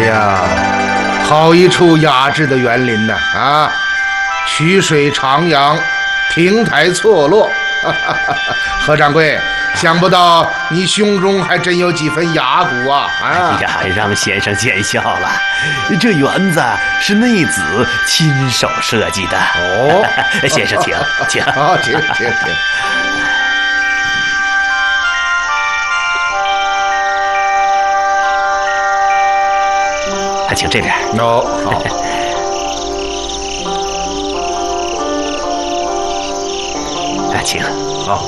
呀，好一处雅致的园林呐！啊，曲水徜徉，亭台错落。何掌柜，想不到你胸中还真有几分雅骨啊！ 哎呀，让先生见笑了。这园子是内子亲手设计的。 哦， 先生请。 好，请。 请这边。 哦，好。 请。 好。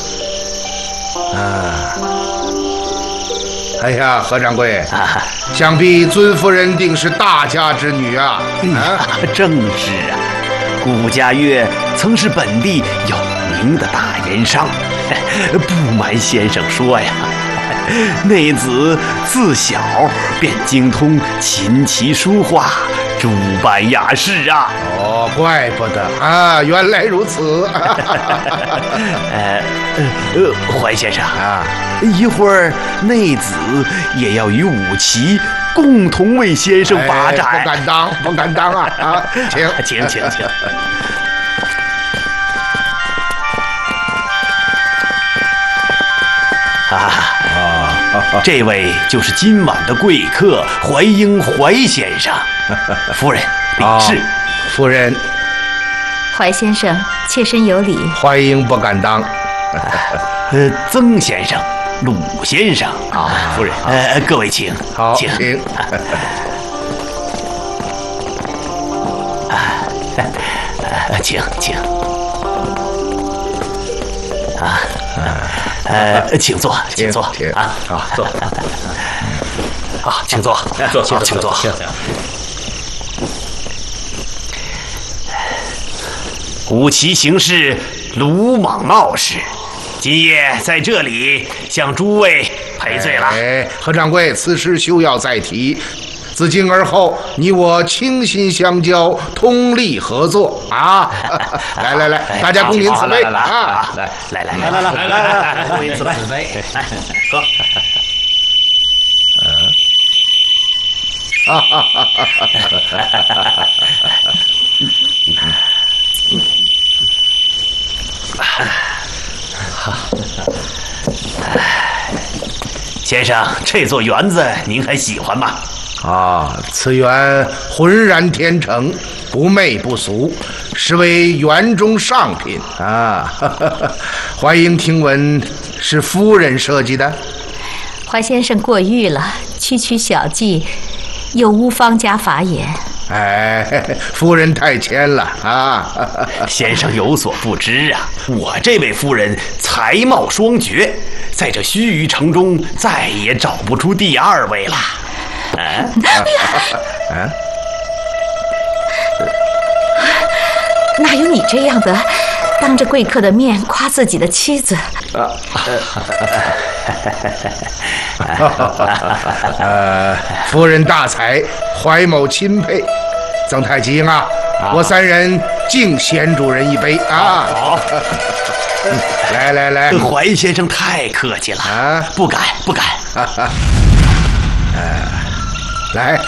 哎呀，何掌柜，想必尊夫人定是大家之女啊！ 正是啊，顾家月曾是本地有名的大盐商。不瞒先生说呀，内子自小便精通琴棋书画诸般雅士啊。 哦，怪不得啊，原来如此。 怀先生啊，一会儿内子也要与武奇共同为先生把盏。 不敢当啊！啊，请。 这位就是今晚的贵客怀英怀先生。夫人禀示。 夫人， 怀先生妾身有礼。 怀英不敢当。 曾先生、鲁先生啊，夫人，各位请。 好，请。 请。请坐啊！好，坐。好，请坐。坐。武奇行事鲁莽冒失，今夜在这里向诸位赔罪了。 何掌柜，此事休要再提。自今而后，你我倾心相交，通力合作啊！来，大家共饮此杯啊！ 来， 共饮此杯， 喝。先生，这座园子您还喜欢吗？ 此园浑然天成，不媚不俗，实为园中上品啊！怀英听闻是夫人设计的。 怀先生过誉了，区小计，有无方家法眼。 夫人太谦了啊！ 先生有所不知啊，我这位夫人才貌双绝，在这须臾城中再也找不出第二位了。 哪有你这样的，当着贵客的面夸自己的妻子？ 夫人大才，怀某钦佩。曾太吉啊，我三人敬先主人一杯啊！ 好。 来， 怀先生太客气了啊！不敢。 来，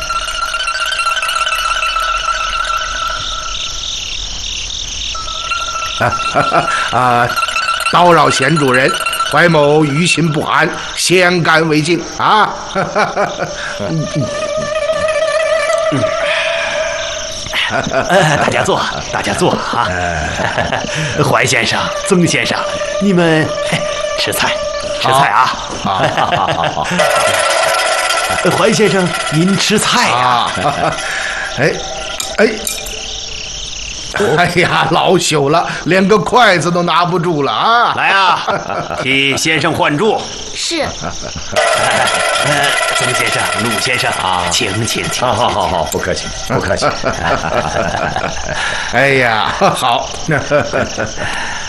叨扰贤主人，怀某于心不寒，先干为敬啊！ 大家坐啊！怀先生、曾先生，你们吃菜啊！好。怀先生，您吃菜啊！ 哎呀，老朽了，连个筷子都拿不住了啊！ 来啊，替先生换住。 是。 曾先生、鲁先生啊，请。 好，不客气。 哎呀，好。